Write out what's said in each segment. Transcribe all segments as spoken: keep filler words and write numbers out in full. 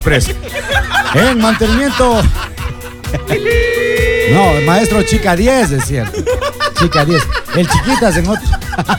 Express. En mantenimiento. No, el maestro Chica diez, es cierto. Chica diez. El Chiquitas en otro.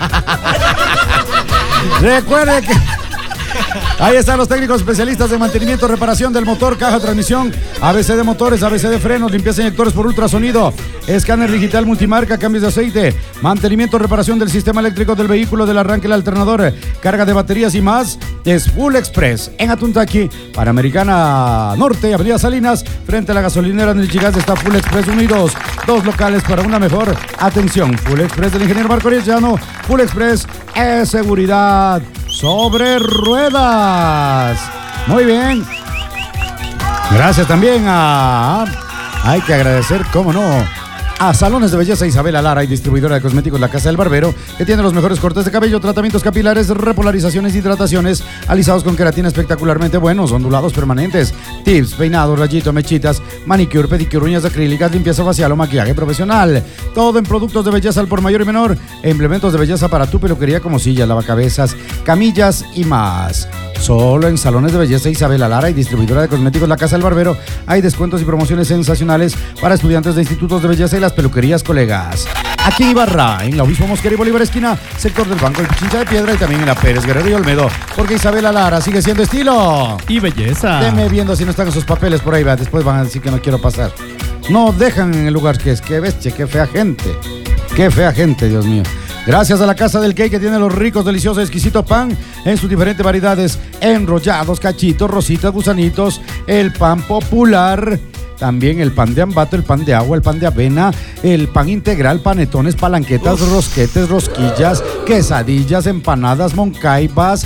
Recuerde que ahí están los técnicos especialistas de mantenimiento, reparación del motor, caja, transmisión, A B C de motores, A B C de frenos, limpieza de inyectores por ultrasonido, escáner digital multimarca, cambios de aceite, mantenimiento, reparación del sistema eléctrico del vehículo, del arranque, el alternador, carga de baterías y más. Es Full Express en Atuntaqui, Panamericana Norte, Avenida Salinas, frente a la gasolinera del Chigas está Full Express uno y dos. Dos locales para una mejor atención. Full Express del ingeniero Marco Llano. Full Express es seguridad sobre ruedas. Muy bien. Gracias también a... Hay que agradecer, cómo no, a Salones de Belleza Isabela Lara y distribuidora de cosméticos La Casa del Barbero, que tiene los mejores cortes de cabello, tratamientos capilares, repolarizaciones, hidrataciones, alisados con queratina espectacularmente buenos, ondulados permanentes, tips, peinados, rayitos, mechitas, manicure, pedicure, uñas acrílicas, limpieza facial o maquillaje profesional. Todo en productos de belleza al por mayor y menor, implementos de belleza para tu peluquería como sillas, lavacabezas, camillas y más. Solo en Salones de Belleza Isabela Lara y distribuidora de cosméticos La Casa del Barbero hay descuentos y promociones sensacionales para estudiantes de institutos de belleza y las peluquerías colegas. Aquí en Ibarra, en la Obispo Mosquera y Bolívar esquina, sector del Banco del Pichincha de Piedra y también en la Pérez Guerrero y Olmedo, porque Isabela Lara sigue siendo estilo y belleza. Deme viendo si no están esos papeles por ahí, va. Después van a decir que no quiero pasar. No dejan en el lugar que es, que bestia, qué fea gente. Qué fea gente, Dios mío. Gracias a la Casa del Cake, que tiene los ricos, deliciosos, exquisitos pan en sus diferentes variedades, enrollados, cachitos, rositas, gusanitos, el pan popular, también el pan de ambato, el pan de agua, el pan de avena, el pan integral, panetones, palanquetas, Uf. rosquetes, rosquillas, quesadillas, empanadas, moncaibas,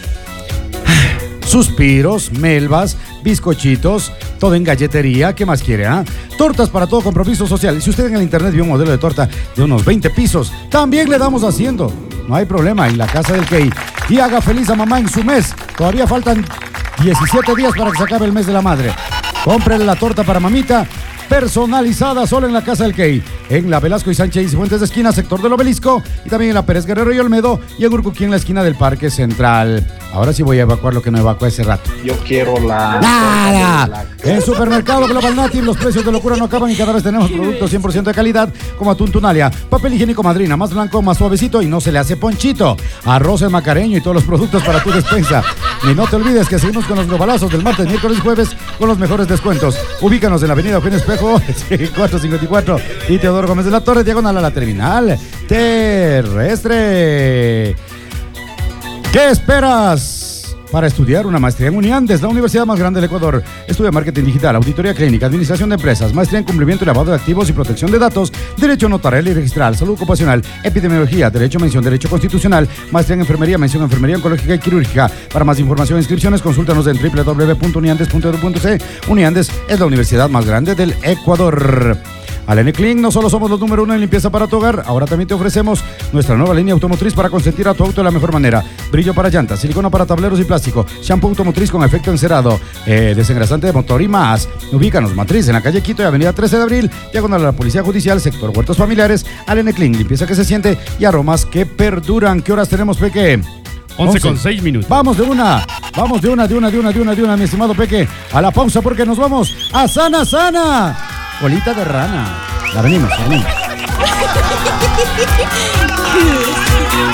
suspiros, melvas, bizcochitos, todo en galletería. ¿Qué más quiere? ¿eh? Tortas para todo compromiso social. Y si usted en el internet vio un modelo de torta de unos veinte pisos, también le damos haciendo. No hay problema, en la Casa del Key. Y haga feliz a mamá en su mes. Todavía faltan diecisiete días para que se acabe el mes de la madre. Cómprele la torta para mamita, personalizada solo en la Casa del Key, en la Velasco y Sánchez y Fuentes de esquina, sector del Obelisco, y también en la Pérez Guerrero y Olmedo, y en Urcuquí en la esquina del Parque Central. Ahora sí voy a evacuar lo que no evacué hace rato. Yo quiero la... ¡Nada! En Supermercado Global Native los precios de locura no acaban y cada vez tenemos productos cien por ciento de calidad, como atún Tunalia, papel higiénico Madrina, más blanco, más suavecito y no se le hace ponchito, arroz en macareño y todos los productos para tu despensa. Y no te olvides que seguimos con los globalazos del martes, miércoles y jueves con los mejores descuentos. Ubícanos en la avenida Eugenio Espejo, cuatrocientos cincuenta y cuatro, y Teodoro Gómez de la Torre, diagonal a la terminal terrestre. ¿Qué esperas para estudiar una maestría en Uniandes, la universidad más grande del Ecuador? Estudia marketing digital, auditoría clínica, administración de empresas, maestría en cumplimiento y lavado de activos y protección de datos, derecho notarial y registral, salud ocupacional, epidemiología, derecho mención, derecho constitucional, maestría en enfermería, mención enfermería oncológica y quirúrgica. Para más información e inscripciones, consúltanos en doble u doble u doble u punto uniandes punto edu punto ce. Uniandes es la universidad más grande del Ecuador. Alene Clean, no solo somos los número uno en limpieza para tu hogar, ahora también te ofrecemos nuestra nueva línea automotriz para consentir a tu auto de la mejor manera. Brillo para llantas, silicona para tableros y plástico, shampoo automotriz con efecto encerado, eh, desengrasante de motor y más. Ubícanos, Matriz, en la calle Quito y avenida trece de abril, diagonal a la Policía Judicial, sector Huertos Familiares. Alene Clean, limpieza que se siente y aromas que perduran. ¿Qué horas tenemos, Peque? once con seis minutos. Vamos de una, vamos de una, de una, de una, de una, de una, mi estimado Peque. A la pausa porque nos vamos a Sana Sana. Colita de rana. La venimos, la venimos.